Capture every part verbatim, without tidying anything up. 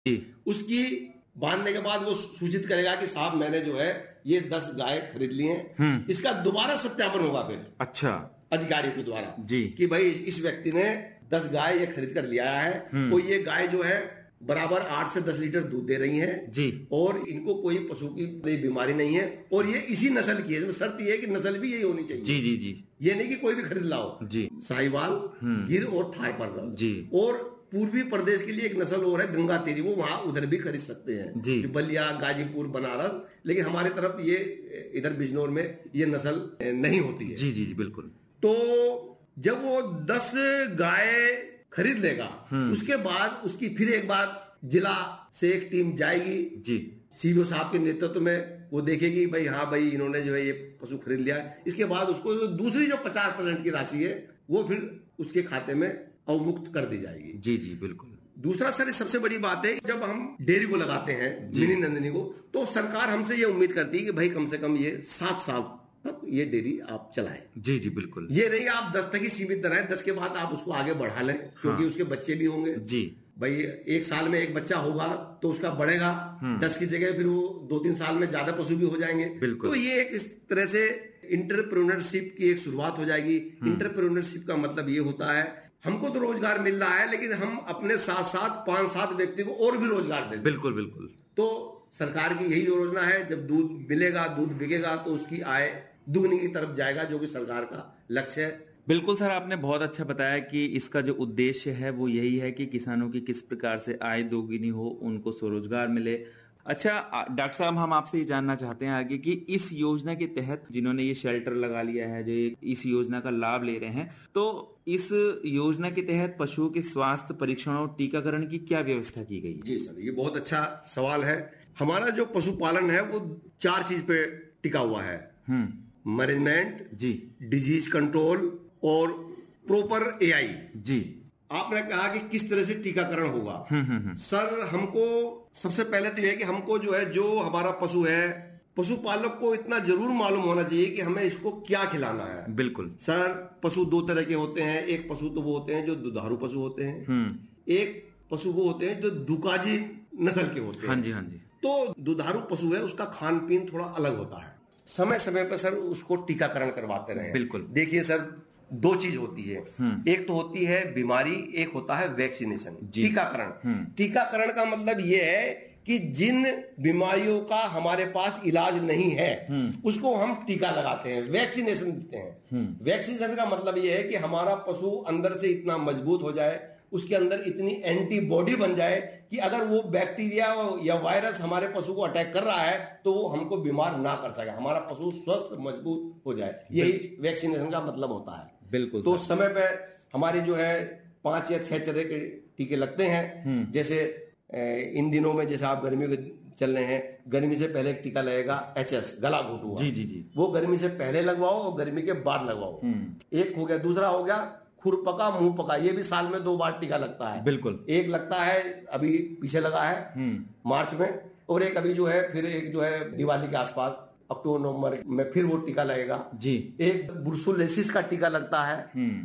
जी। उसकी बांधने के बाद वो सूचित करेगा कि साहब मैंने जो है ये दस गाय खरीद ली हैं। इसका दोबारा सत्यापन होगा फिर अच्छा अधिकारियों के द्वारा जी कि भाई इस व्यक्ति ने दस गाय ये खरीद कर लिया है और ये गाय जो है बराबर आठ से दस लीटर दूध दे रही हैं जी और इनको कोई पशु की बीमारी नहीं है और ये इसी नस्ल की है। इसमें शर्त ये है कि नस्ल भी यही होनी चाहिए। जी जी जी ये नहीं कि कोई भी खरीद लाओ। जी साहिवाल, गिर और थार पर जी। और पूर्वी प्रदेश के लिए एक नस्ल और है गंगा तेरी, वो वहां उधर भी खरीद सकते हैं जी। बलिया, गाजीपुर, बनारस, लेकिन हमारी तरफ ये इधर बिजनौर में ये नस्ल नहीं होती है। जी जी जी बिल्कुल। तो जब वो दस गाय खरीद लेगा उसके बाद उसकी फिर एक बार जिला से एक टीम जाएगी जी सीबीओ साहब के नेतृत्व में, वो देखेगी भाई हाँ भाई इन्होंने जो है ये पशु खरीद लिया है। इसके बाद उसको जो दूसरी जो पचास परसेंट की राशि है वो फिर उसके खाते में अवमुक्त कर दी जाएगी। जी जी बिल्कुल। दूसरा सर सबसे बड़ी बात है जब हम डेयरी को लगाते हैं मिनी नंदिनी को, तो सरकार हमसे ये उम्मीद करती है कि भाई कम से कम ये सात साल तक ये डेयरी आप चलाएं। जी जी बिल्कुल। ये नहीं आप दस तक ही सीमित न रहें, दस के बाद आप उसको आगे बढ़ा लें क्योंकि हाँ। उसके बच्चे भी होंगे जी। भाई एक साल में एक बच्चा होगा तो उसका बढ़ेगा, दस की जगह फिर वो दो तीन साल में ज्यादा पशु भी हो जाएंगे। तो ये एक इस तरह से इंटरप्रेन्योरशिप की एक शुरुआत हो जाएगी। इंटरप्रेन्योरशिप का मतलब ये होता है हमको तो रोजगार मिल रहा है लेकिन हम अपने साथ साथ पांच सात व्यक्ति को और भी रोजगार दें। बिल्कुल बिल्कुल। तो सरकार की यही योजना है, जब दूध मिलेगा, दूध बिकेगा तो उसकी आय दुगनी की तरफ जाएगा, जो कि सरकार का लक्ष्य है। बिल्कुल सर, आपने बहुत अच्छा बताया कि इसका जो उद्देश्य है वो यही है कि किसानों की किस प्रकार से आय दोगुनी हो, उनको स्वरोजगार मिले। अच्छा डॉक्टर साहब, हम आपसे ये जानना चाहते हैं आगे कि इस योजना के तहत जिन्होंने ये शेल्टर लगा लिया है, जो इस योजना का लाभ ले रहे हैं, तो इस योजना के तहत पशुओं के स्वास्थ्य परीक्षण और टीकाकरण की क्या व्यवस्था की गई है? जी सर, ये बहुत अच्छा सवाल है। हमारा जो पशुपालन है वो चार चीज पे टिका हुआ है, मैनेजमेंट जी, डिजीज कंट्रोल और प्रॉपर एआई जी। आपने कहा कि किस तरह से टीकाकरण होगा। हुँ, हुँ, हुँ. सर हमको सबसे पहले तो यह है कि हमको जो है जो हमारा पशु है, पशुपालक को इतना जरूर मालूम होना चाहिए कि हमें इसको क्या खिलाना है। बिल्कुल सर, पशु दो तरह के होते हैं। एक पशु तो वो होते हैं जो दुधारू पशु होते हैं, एक पशु वो होते हैं जो दुकाजी नस्ल के होते हैं। हाँ जी हाँ जी। तो दुधारू पशु है उसका खान पीन थोड़ा अलग होता है। समय समय पर सर उसको टीकाकरण करवाते रहे। बिल्कुल। देखिए सर, दो चीज होती है, एक तो होती है बीमारी, एक होता है वैक्सीनेशन, टीकाकरण। टीकाकरण का मतलब ये है कि जिन बीमारियों का हमारे पास इलाज नहीं है उसको हम टीका लगाते हैं, वैक्सीनेशन देते हैं। वैक्सीनेशन का मतलब ये है कि हमारा पशु अंदर से इतना मजबूत हो जाए, उसके अंदर इतनी एंटीबॉडी बन जाए कि अगर वो बैक्टीरिया या वायरस हमारे पशु को अटैक कर रहा है तो वो हमको बीमार ना कर सके, हमारा पशु स्वस्थ मजबूत हो जाए। यही वैक्सीनेशन का मतलब होता है। बिल्कुल। तो समय पे हमारी जो है पांच या छह तरह के टीके लगते हैं। जैसे इन दिनों में जैसे आप गर्मियों के चल रहे हैं, गर्मी से पहले एक टीका लगेगा एच एस, गला घोटू। जी जी जी। वो गर्मी से पहले लगवाओ और गर्मी के बाद लगवाओ। एक हो गया। दूसरा हो गया खुरपका मुंह पका, ये भी साल में दो बार टीका लगता है। बिल्कुल। एक लगता है अभी पीछे लगा है मार्च में, और एक अभी जो है फिर एक जो है दिवाली के आसपास अक्टूबर नवंबर में फिर वो टीका लगेगा जी। एक ब्रुसोलेसिस का टीका लगता है,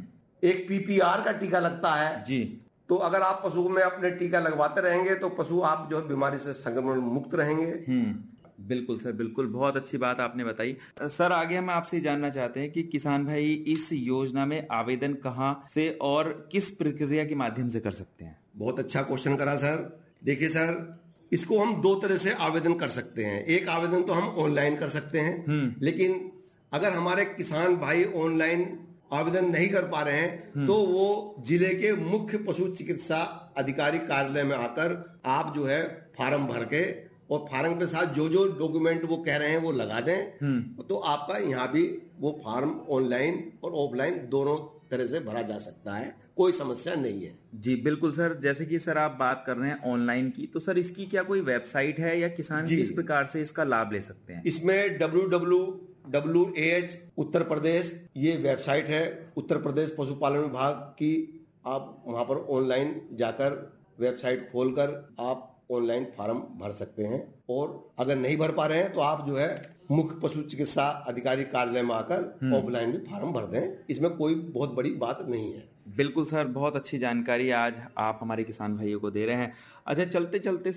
एक पीपीआर का टीका लगता है जी। तो अगर आप पशु में अपने टीका लगवाते रहेंगे तो पशु आप जो है बीमारी से संक्रमण मुक्त रहेंगे। बिल्कुल सर, बिल्कुल, बहुत अच्छी बात आपने बताई। सर आगे हम आपसे जानना चाहते हैं कि किसान भाई इस योजना में आवेदन कहां से और किस प्रक्रिया के माध्यम से कर सकते हैं? बहुत अच्छा क्वेश्चन करा सर। देखिए सर, इसको हम दो तरह से आवेदन कर सकते हैं। एक आवेदन तो हम ऑनलाइन कर सकते हैं, लेकिन अगर हमारे किसान भाई ऑनलाइन आवेदन नहीं कर पा रहे हैं तो वो जिले के मुख्य पशु चिकित्सा अधिकारी कार्यालय में आकर आप जो है फार्म भर के और फार्म के साथ जो जो डॉक्यूमेंट वो कह रहे हैं वो लगा दें तो आपका यहाँ भी वो फार्म ऑनलाइन और ऑफलाइन दोनों तरह से भरा जा सकता है, कोई समस्या नहीं है। जी बिल्कुल सर, जैसे कि सर आप बात कर रहे हैं ऑनलाइन की, तो सर इसकी क्या कोई वेबसाइट है या किसान किस प्रकार से इसका लाभ ले सकते हैं? इसमें W W W H Uttar Pradesh ये वेबसाइट है, उत्तर प्रदेश पशुपालन विभाग की। आप वहां पर ऑनलाइन जाकर वेबसाइट खोलकर आप ऑनलाइन फॉर्म भर सकते हैं। और अगर नहीं भर पा रहे हैं तो आप जो है मुख्य पशु चिकित्सा अधिकारी कार्यालय में आकर ऑफलाइन भी फॉर्म भर दें। इसमें कोई बहुत बड़ी बात नहीं है। बिल्कुल सर, बहुत अच्छी जानकारी आज आप हमारे किसान भाइयों को दे रहे हैं। अच्छा, चलते चलते